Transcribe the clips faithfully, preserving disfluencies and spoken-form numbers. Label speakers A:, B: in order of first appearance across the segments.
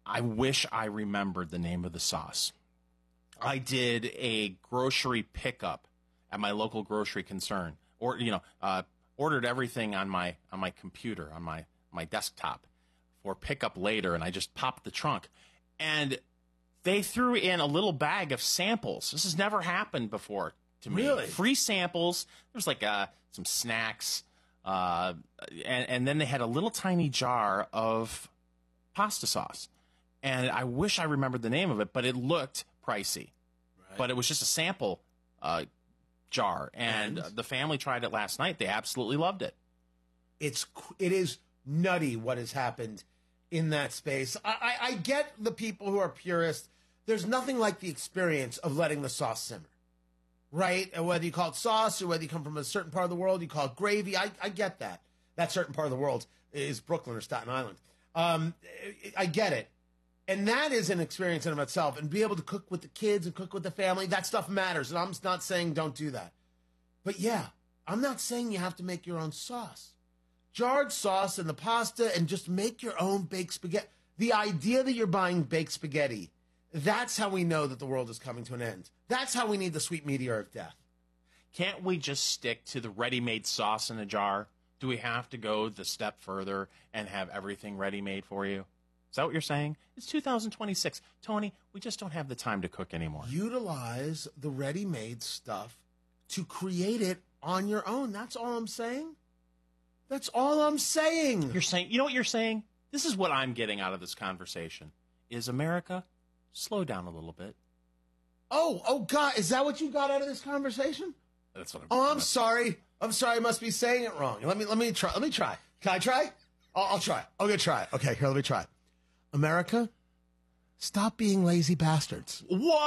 A: I wish I remembered the name of the sauce. I did a grocery pickup at my local grocery concern, or you know, uh, ordered everything on my on my computer on my my desktop for pickup later, and I just popped the trunk, and they threw in a little bag of samples. This has never happened before to me.
B: Really?
A: Free samples. There's like uh, some snacks, uh, and and then they had a little tiny jar of pasta sauce. And I wish I remembered the name of it, but it looked pricey. Right. But it was just a sample uh, jar, and, and the family tried it last night. They absolutely loved it.
B: It's it is nutty what has happened in that space. I, I, I get the people who are purists. There's nothing like the experience of letting the sauce simmer, right? And whether you call it sauce or whether you come from a certain part of the world, you call it gravy. I, I get that. That certain part of the world is Brooklyn or Staten Island. Um, I get it. And that is an experience in of itself. And be able to cook with the kids and cook with the family, that stuff matters. And I'm not saying don't do that. But yeah, I'm not saying you have to make your own sauce. Jarred sauce and the pasta and just make your own baked spaghetti. The idea that you're buying baked spaghetti, that's how we know that the world is coming to an end. That's how we need the sweet meteor of death.
A: Can't we just stick to the ready-made sauce in a jar? Do we have to go the step further and have everything ready-made for you? Is that what you're saying? It's two thousand twenty-six. Tony, we just don't have the time to cook anymore.
B: Utilize the ready-made stuff to create it on your own. That's all I'm saying. That's all I'm saying.
A: You're saying, you know what you're saying? This is what I'm getting out of this conversation. Is America, slow down a little bit.
B: Oh, oh God, is that what you got out of this conversation?
A: That's what I'm
B: Oh, I'm sorry. I'm sorry, I must be saying it wrong. Let me let me try. Let me try. Can I try? I'll, I'll try. I'm gonna try. Okay, here, let me try. America, stop being lazy bastards.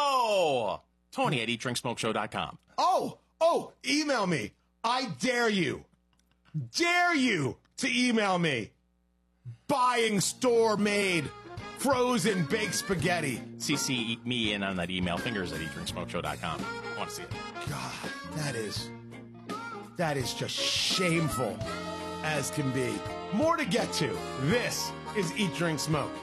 A: Whoa! Tony at eat drink smoke show dot com.
B: Oh, oh, email me. I dare you. Dare you to email me. Buying store-made frozen baked spaghetti.
A: C C me in on that email. Fingers at eat drink smoke show dot com. I want to see it.
B: God, that is, that is just shameful as can be. More to get to. This is Eat, Drink, Smoke.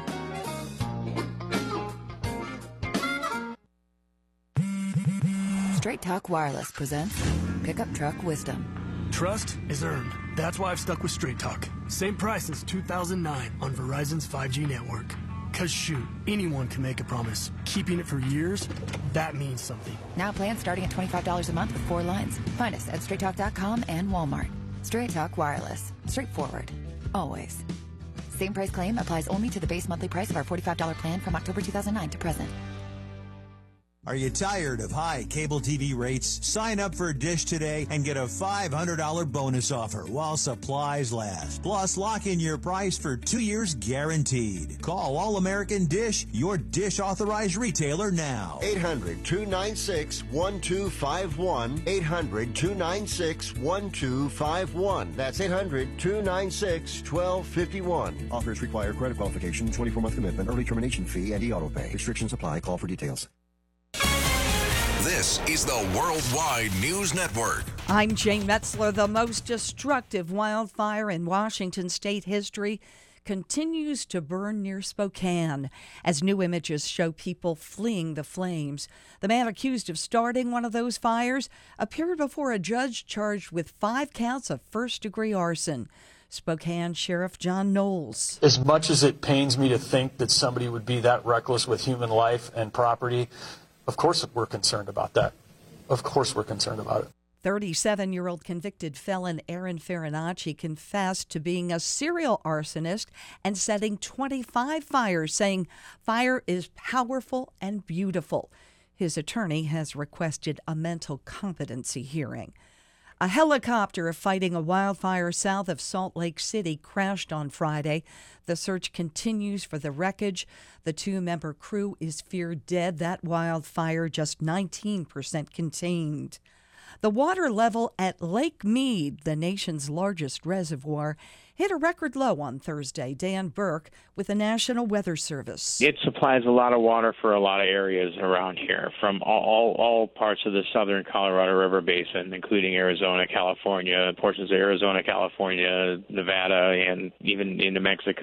C: Straight Talk Wireless presents Pickup Truck Wisdom.
D: Trust is earned. That's why I've stuck with Straight Talk. Same price since two thousand nine on Verizon's five G network. Cause shoot, anyone can make a promise. Keeping it for years, that means something.
C: Now plans starting at twenty-five dollars a month with four lines. Find us at straight talk dot com and Walmart. Straight Talk Wireless. Straightforward. Always. Same price claim applies only to the base monthly price of our forty-five dollars plan from October two thousand nine to present.
E: Are you tired of high cable T V rates? Sign up for Dish today and get a five hundred dollars bonus offer while supplies last. Plus, lock in your price for two years guaranteed. Call All American Dish, your Dish authorized retailer now.
F: eight hundred, two nine six, one two five one. eight hundred, two nine six, one two five one. That's eight hundred, two nine six, one two five one. Offers require credit qualification, twenty-four month commitment, early termination fee, and e-auto pay. Restrictions apply. Call for details.
G: This is the Worldwide News Network.
H: I'm Jane Metzler. The most destructive wildfire in Washington state history continues to burn near Spokane as new images show people fleeing the flames. The man accused of starting one of those fires appeared before a judge charged with five counts of first-degree arson. Spokane Sheriff John Knowles.
I: As much as it pains me to think that somebody would be that reckless with human life and property, of course we're concerned about that. Of course we're concerned about it.
H: thirty-seven-year-old convicted felon Aaron Farinacci confessed to being a serial arsonist and setting twenty-five fires, saying fire is powerful and beautiful. His attorney has requested a mental competency hearing. A helicopter fighting a wildfire south of Salt Lake City crashed on Friday. The search continues for the wreckage. The two-member crew is feared dead. That wildfire just nineteen percent contained. The water level at Lake Mead, the nation's largest reservoir, hit a record low on Thursday. Dan Burke with the National Weather Service.
J: It supplies a lot of water for a lot of areas around here, from all, all, all parts of the southern Colorado River Basin, including Arizona, California, portions of Arizona, California, Nevada, and even into Mexico.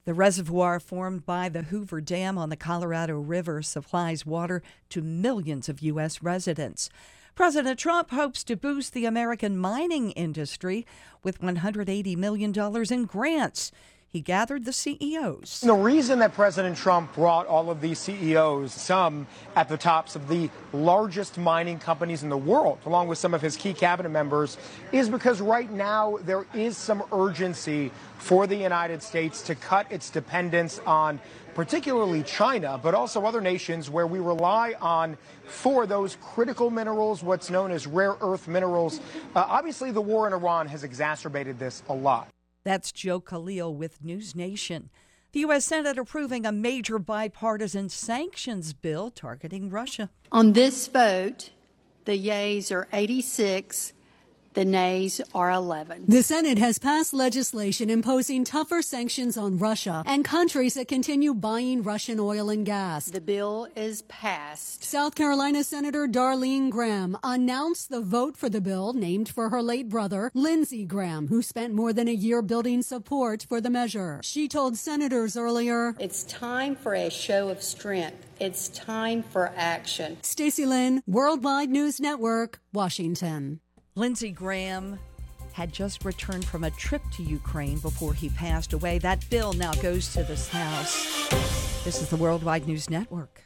H: The reservoir formed by the Hoover Dam on the Colorado River supplies water to millions of U S residents. President Trump hopes to boost the American mining industry with one hundred eighty million dollars in grants. He gathered the C E Os.
K: The reason that President Trump brought all of these C E Os, some at the tops of the largest mining companies in the world, along with some of his key cabinet members, is because right now there is some urgency for the United States to cut its dependence on particularly China, but also other nations where we rely on for those critical minerals, what's known as rare earth minerals. Uh, obviously, the war in Iran has exacerbated this a lot.
H: That's Joe Khalil with News Nation. The U S Senate approving a major bipartisan sanctions bill targeting Russia.
L: On this vote, the yeas are eighty-six, the nays are eleven.
M: The Senate has passed legislation imposing tougher sanctions on Russia and countries that continue buying Russian oil and gas.
L: The bill is passed.
M: South Carolina Senator Darlene Graham announced the vote for the bill, named for her late brother, Lindsey Graham, who spent more than a year building support for the measure. She told senators earlier,
L: "It's time for a show of strength. It's time for action."
M: Stacey Lynn, Worldwide News Network, Washington.
H: Lindsey Graham had just returned from a trip to Ukraine before he passed away. That bill now goes to this House. This is the Worldwide News Network.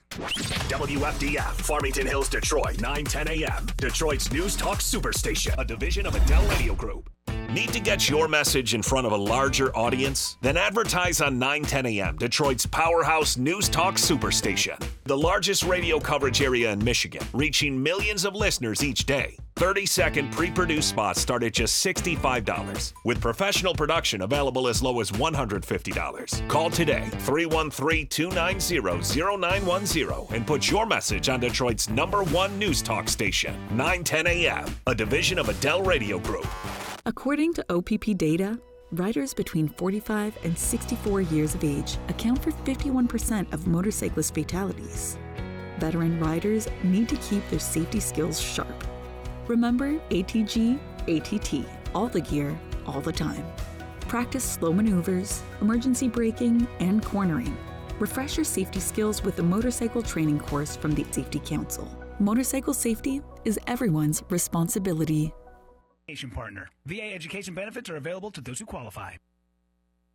N: W F D F, Farmington Hills, Detroit, nine ten a.m. Detroit's News Talk Superstation, a division of Adele Radio Group. Need to get your message in front of a larger audience? Then advertise on nine ten a.m., Detroit's powerhouse News Talk Superstation. The largest radio coverage area in Michigan, reaching millions of listeners each day. thirty-second pre-produced spots start at just sixty-five dollars, with professional production available as low as one hundred fifty dollars. Call today, three one three, two nine zero, zero nine one zero, and put your message on Detroit's number one News Talk station, nine ten a.m., a division of Adele Radio Group.
O: According to O P P data, riders between forty-five and sixty-four years of age account for fifty-one percent of motorcyclist fatalities. Veteran riders need to keep their safety skills sharp. Remember A T G, A T T, all the gear, all the time. Practice slow maneuvers, emergency braking, and cornering. Refresh your safety skills with the motorcycle training course from the Safety Council. Motorcycle safety is everyone's responsibility.
P: Partner. V A education benefits are available to those who qualify.